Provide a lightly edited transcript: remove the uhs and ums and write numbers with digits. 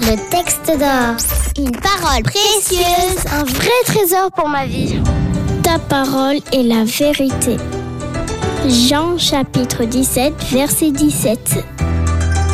Le texte d'or. Une parole précieuse. Un vrai trésor pour ma vie. Ta parole est la vérité. Jean chapitre 17, verset 17.